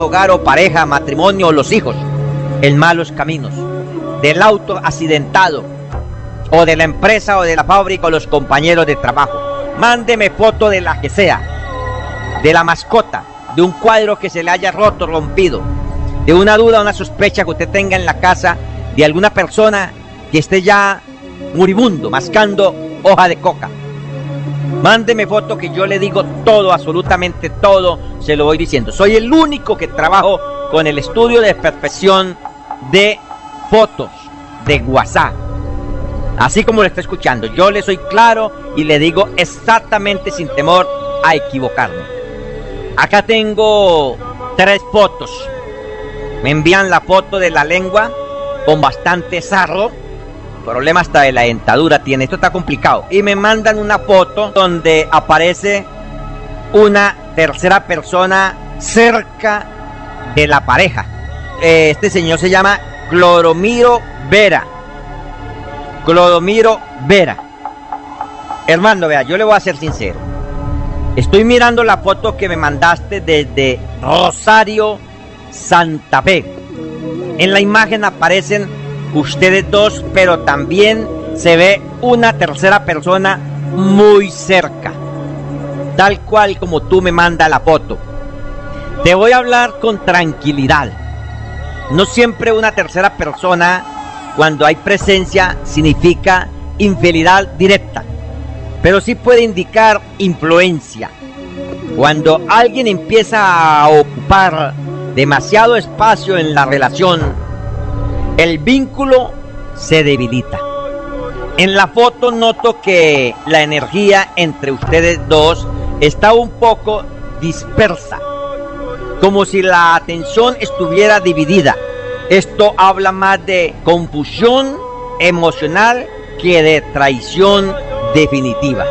hogar o pareja, matrimonio o los hijos en malos caminos, del auto accidentado, o de la empresa o de la fábrica o los compañeros de trabajo. Mándeme foto de la que sea, de la mascota, de un cuadro que se le haya roto, rompido, de una duda o una sospecha que usted tenga en la casa, de alguna persona que esté ya moribundo, mascando hoja de coca. Mándeme foto que yo le digo todo, absolutamente todo, se lo voy diciendo. Soy el único que trabajo con el estudio de perfección de fotos de WhatsApp. Así como lo está escuchando, yo le soy claro y le digo exactamente sin temor a equivocarme. Acá tengo 3 fotos. Me envían la foto de la lengua con bastante sarro. Problema hasta de la dentadura tiene, esto está complicado. Y me mandan una foto donde aparece una tercera persona cerca de la pareja. Este señor se llama Clodomiro Vera. Clodomiro Vera. Hermano, vea, yo le voy a ser sincero. Estoy mirando la foto que me mandaste desde Rosario, Santa Fe. En la imagen aparecen ustedes dos, pero también se ve una tercera persona muy cerca, tal cual como tú me mandas la foto. Te voy a hablar con tranquilidad. No siempre una tercera persona, cuando hay presencia, significa infidelidad directa, pero sí puede indicar influencia. Cuando alguien empieza a ocupar demasiado espacio en la relación, el vínculo se debilita. En la foto noto que la energía entre ustedes dos está un poco dispersa, como si la atención estuviera dividida. Esto habla más de confusión emocional que de traición definitiva.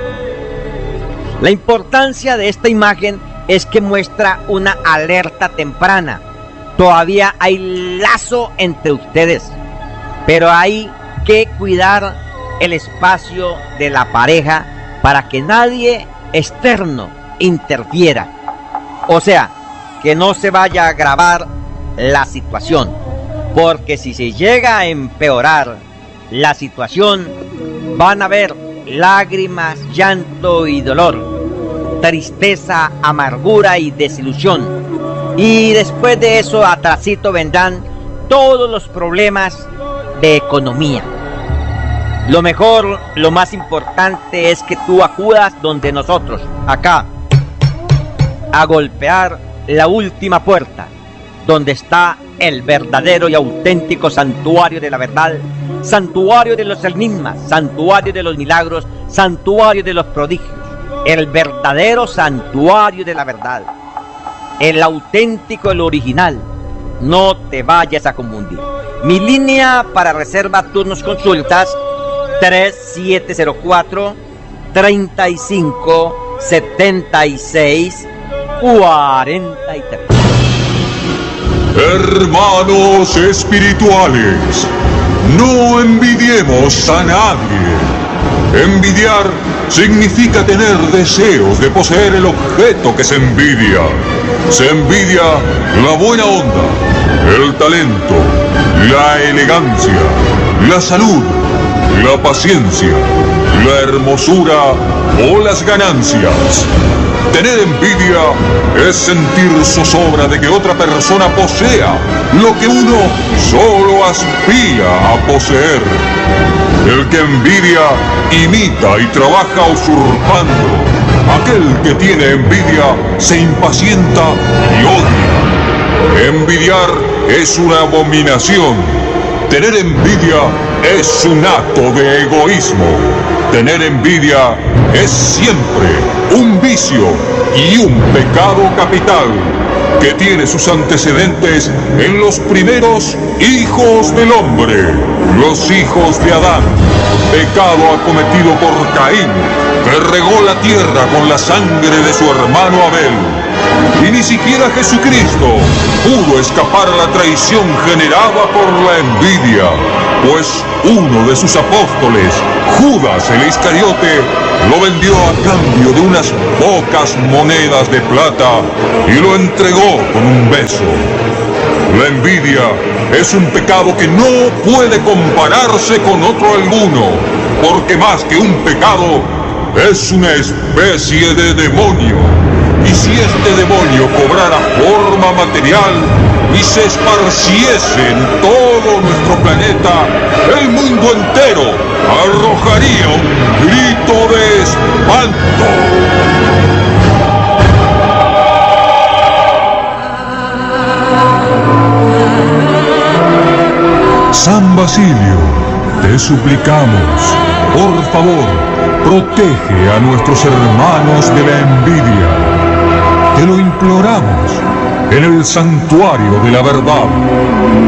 La importancia de esta imagen es que muestra una alerta temprana. Todavía hay lazo entre ustedes, pero hay que cuidar el espacio de la pareja para que nadie externo interfiera. O sea, que no se vaya a agravar la situación, porque si se llega a empeorar la situación, van a haber lágrimas, llanto y dolor, tristeza, amargura y desilusión. Y después de eso, atrasito vendrán todos los problemas de economía. Lo mejor, lo más importante es que tú acudas donde nosotros, acá, a golpear la última puerta, donde está el verdadero y auténtico santuario de la verdad, santuario de los enigmas, santuario de los milagros, santuario de los prodigios, el verdadero santuario de la verdad. El auténtico, el original. No te vayas a confundir. Mi línea para reserva, turnos, consultas 3704 35 76 43. Hermanos espirituales, no envidiemos a nadie. Envidiar significa tener deseos de poseer el objeto que se envidia. Se envidia la buena onda, el talento, la elegancia, la salud, la paciencia, la hermosura o las ganancias. Tener envidia es sentir zozobra de que otra persona posea lo que uno solo aspira a poseer. El que envidia imita y trabaja usurpando. Aquel que tiene envidia se impacienta y odia. Envidiar es una abominación. Tener envidia es un acto de egoísmo. Tener envidia es siempre un vicio y un pecado capital que tiene sus antecedentes en los primeros hijos del hombre, los hijos de Adán, pecado acometido por Caín, que regó la tierra con la sangre de su hermano Abel. Y ni siquiera Jesucristo pudo escapar a la traición generada por la envidia, pues uno de sus apóstoles, Judas el Iscariote, lo vendió a cambio de unas pocas monedas de plata y lo entregó con un beso. La envidia es un pecado que no puede compararse con otro alguno, porque más que un pecado, es una especie de demonio. Y si este demonio cobrara forma material y se esparciese en todo nuestro planeta, el mundo entero arrojaría un grito de espanto. San Basilio, te suplicamos, por favor, protege a nuestros hermanos de la envidia. Te lo imploramos en el santuario de la verdad.